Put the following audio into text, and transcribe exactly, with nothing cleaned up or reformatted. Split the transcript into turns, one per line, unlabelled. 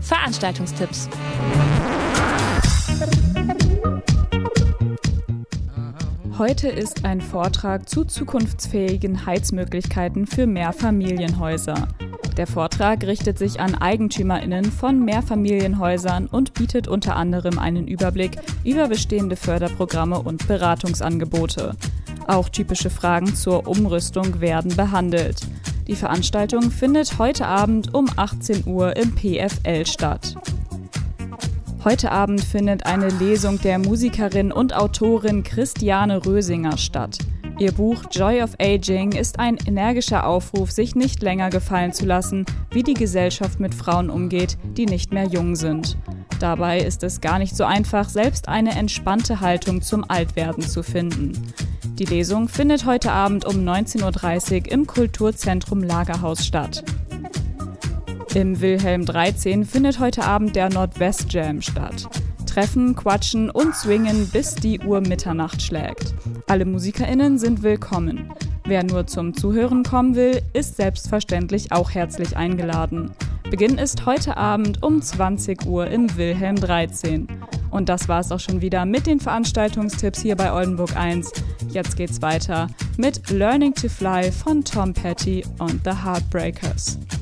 Veranstaltungstipps.
Heute ist ein Vortrag zu zukunftsfähigen Heizmöglichkeiten für Mehrfamilienhäuser. Der Vortrag richtet sich an EigentümerInnen von Mehrfamilienhäusern und bietet unter anderem einen Überblick über bestehende Förderprogramme und Beratungsangebote. Auch typische Fragen zur Umrüstung werden behandelt. Die Veranstaltung findet heute Abend um achtzehn Uhr im P F L statt. Heute Abend findet eine Lesung der Musikerin und Autorin Christiane Rösinger statt. Ihr Buch Joy of Aging ist ein energischer Aufruf, sich nicht länger gefallen zu lassen, wie die Gesellschaft mit Frauen umgeht, die nicht mehr jung sind. Dabei ist es gar nicht so einfach, selbst eine entspannte Haltung zum Altwerden zu finden. Die Lesung findet heute Abend um neunzehn Uhr dreißig im Kulturzentrum Lagerhaus statt. Im Wilhelm dreizehn findet heute Abend der Nordwest Jam statt. Treffen, quatschen und swingen, bis die Uhr Mitternacht schlägt. Alle MusikerInnen sind willkommen. Wer nur zum Zuhören kommen will, ist selbstverständlich auch herzlich eingeladen. Beginn ist heute Abend um zwanzig Uhr im Wilhelm dreizehn. Und das war's auch schon wieder mit den Veranstaltungstipps hier bei Oldenburg eins. Jetzt geht's weiter mit Learning to Fly von Tom Petty und The Heartbreakers.